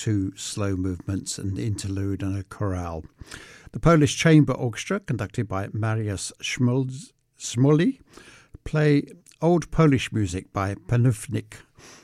2 slow movements, an interlude and a chorale. The Polish Chamber Orchestra, conducted by Mariusz Smolny, play old Polish music by Panufnik,